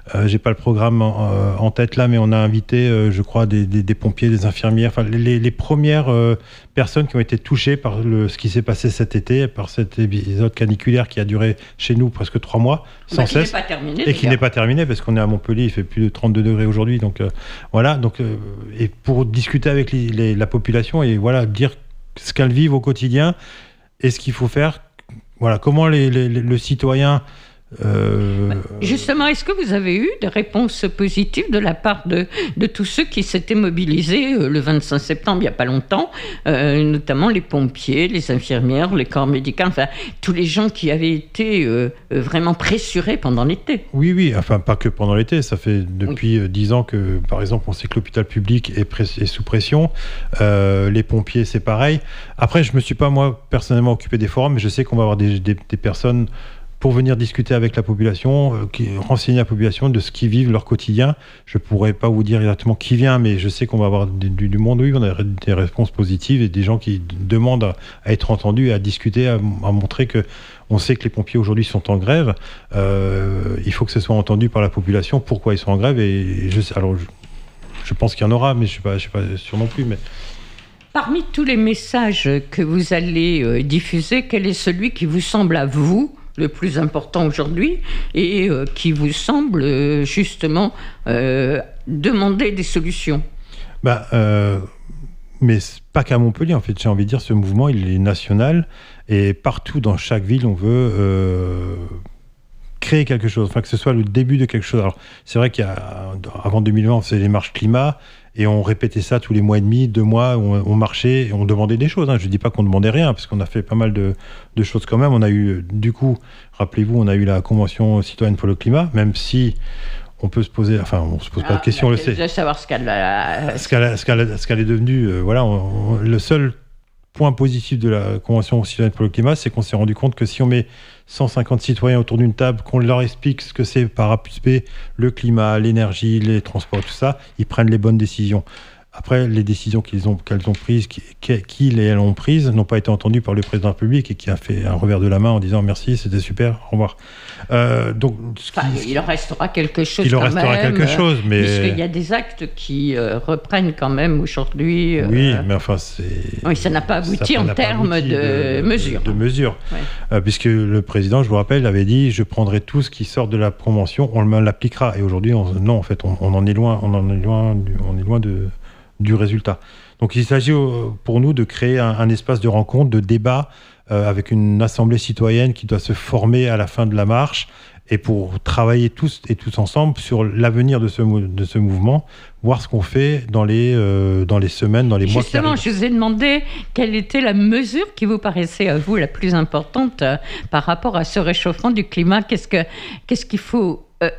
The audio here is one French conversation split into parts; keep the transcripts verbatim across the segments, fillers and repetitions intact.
Euh, j'ai pas le programme en, euh, en tête là, mais on a invité, euh, je crois, des, des, des pompiers, des infirmières, enfin les, les premières euh, personnes qui ont été touchées par le, ce qui s'est passé cet été, par cet épisode caniculaire qui a duré chez nous presque trois mois, sans bah, cesse, qui n'est pas terminé, et qui n'est pas terminé parce qu'on est à Montpellier, il fait plus de trente-deux degrés aujourd'hui, donc euh, voilà, donc euh, et pour discuter avec les, les, la population et voilà dire ce qu'elles vivent au quotidien et ce qu'il faut faire, voilà, comment les, les, les, le citoyen Euh... Justement, est-ce que vous avez eu des réponses positives de la part de, de tous ceux qui s'étaient mobilisés euh, le vingt-cinq septembre, il n'y a pas longtemps, euh, notamment les pompiers, les infirmières, les corps médicaux, enfin tous les gens qui avaient été euh, vraiment pressurés pendant l'été? Oui, oui, enfin pas que pendant l'été, ça fait depuis oui. dix ans que, par exemple, on sait que l'hôpital public est, press- est sous pression, euh, les pompiers c'est pareil. Après, je ne me suis pas moi personnellement occupé des forums, mais je sais qu'on va avoir des, des, des personnes pour venir discuter avec la population, euh, qui, renseigner la population de ce qu'ils vivent leur quotidien. Je ne pourrais pas vous dire exactement qui vient, mais je sais qu'on va avoir du, du monde, oui, on a des réponses positives et des gens qui demandent à, à être entendus et à discuter, à, à montrer que on sait que les pompiers aujourd'hui sont en grève. Euh, il faut que ce soit entendu par la population, pourquoi ils sont en grève. Et je, alors, je, je pense qu'il y en aura, mais je ne suis, suis pas sûr non plus. Mais... Parmi tous les messages que vous allez euh, diffuser, quel est celui qui vous semble à vous le plus important aujourd'hui et euh, qui vous semble euh, justement euh, demander des solutions? bah, euh, Mais pas qu'à Montpellier, en fait, j'ai envie de dire, ce mouvement, il est national et partout dans chaque ville, on veut euh, créer quelque chose, enfin que ce soit le début de quelque chose. Alors, c'est vrai qu'avant deux mille vingt, on faisait les marches climat et on répétait ça tous les mois et demi, deux mois, on, on marchait et on demandait des choses. Hein. Je ne dis pas qu'on ne demandait rien, parce qu'on a fait pas mal de, de choses quand même. On a eu, du coup, rappelez-vous, on a eu la Convention citoyenne pour le climat, même si on peut se poser, enfin, on ne se pose ah, pas de questions, on le sait. Je veux savoir ce qu'elle, a... ce qu'elle, a, ce qu'elle, a, ce qu'elle est devenue. Euh, voilà, on, on, le seul point positif de la Convention citoyenne pour le climat, c'est qu'on s'est rendu compte que si on met cent cinquante citoyens autour d'une table, qu'on leur explique ce que c'est par A plus B, le climat, l'énergie, les transports, tout ça, ils prennent les bonnes décisions. Après, les décisions qu'ils ont, qu'elles ont prises, qu'ils et elles ont prises, n'ont pas été entendues par le président de la République et qui a fait un revers de la main en disant merci, c'était super, au revoir. Euh, donc, ce enfin, qui, il en restera quelque chose. Il en quand restera même, quelque chose, mais puisqu'il y a des actes qui euh, reprennent quand même aujourd'hui. Euh... Oui, mais enfin, c'est. Oui, ça n'a pas abouti ça en n'a termes abouti de, de, de mesures. De, de mesures, ouais. euh, puisque le président, je vous rappelle, avait dit je prendrai tout ce qui sort de la convention, on l'appliquera. Et aujourd'hui, on, non, en fait, on, on en est loin, on en est loin, on est loin de. du résultat. Donc il s'agit pour nous de créer un, un espace de rencontre, de débat euh, avec une assemblée citoyenne qui doit se former à la fin de la marche et pour travailler tous et tous ensemble sur l'avenir de ce, de ce mouvement, voir ce qu'on fait dans les, euh, dans les semaines, dans les mois qui arrivent. Justement, je vous ai demandé quelle était la mesure qui vous paraissait à vous la plus importante euh, par rapport à ce réchauffement du climat. Qu'est-ce, que, qu'est-ce qu'il faut... Euh,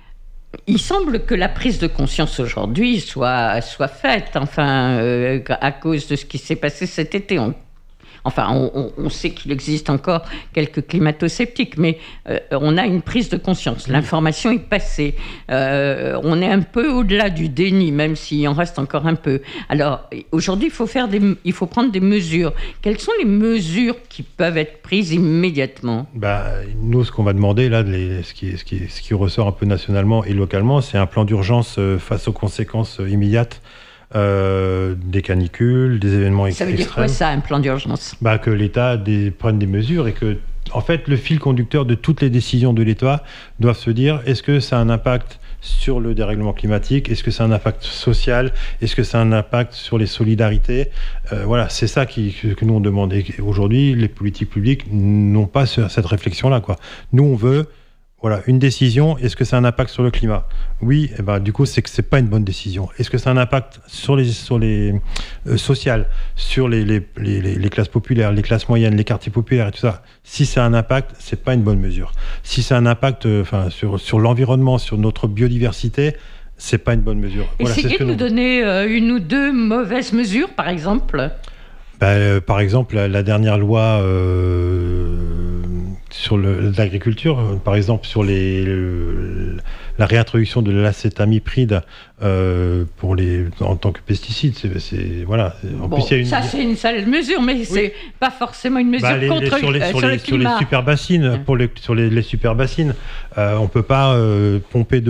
Il semble que la prise de conscience aujourd'hui soit, soit faite, enfin, euh, à cause de ce qui s'est passé cet été. On, enfin, on, on sait qu'il existe encore quelques climato-sceptiques, mais euh, on a une prise de conscience. L'information est passée. Euh, on est un peu au-delà du déni, même s'il en reste encore un peu. Alors, aujourd'hui, il faut, faire des, il faut prendre des mesures. Quelles sont les mesures qui peuvent être prises immédiatement ? Bah, nous, ce qu'on va demander, là, les, ce, qui, ce, qui, ce qui ressort un peu nationalement et localement, c'est un plan d'urgence euh, face aux conséquences euh, immédiates euh, des canicules, des événements extrêmes. Ça veut dire quoi, ça, un plan d'urgence ? Bah, que l'État des, prenne des mesures et que, en fait, le fil conducteur de toutes les décisions de l'État doivent se dire, est-ce que ça a un impact sur le dérèglement climatique? Est-ce que ça a un impact social? Est-ce que ça a un impact sur les solidarités? euh, Voilà, c'est ça qui, que nous on demande. Et aujourd'hui, les politiques publiques n'ont pas ce, cette réflexion-là, quoi. Nous, on veut voilà, une décision. Est-ce que ça a un impact sur le climat? Oui, et ben, du coup, c'est que c'est pas une bonne décision. Est-ce que ça a un impact sur les, sur les euh, sociales, sur les, les, les, les classes populaires, les classes moyennes, les quartiers populaires et tout ça? Si ça a un impact, c'est pas une bonne mesure. Si ça a un impact enfin, euh, sur, sur l'environnement, sur notre biodiversité, c'est pas une bonne mesure. Voilà, essayez de nous donner euh, une ou deux mauvaises mesures, par exemple. Ben, euh, par exemple, la, la dernière loi euh, sur le, l'agriculture, euh, par exemple sur les, le, la réintroduction de l'acétamipride euh, pour les, en tant que pesticide, c'est, c'est voilà. En bon, plus, il y a une... ça c'est une sale mesure, mais oui. C'est pas forcément une mesure bah, les, contre les, sur, les, euh, sur, sur les, le sur climat. les superbassines, pour les, sur les, les superbassines, euh, on peut pas euh, pomper de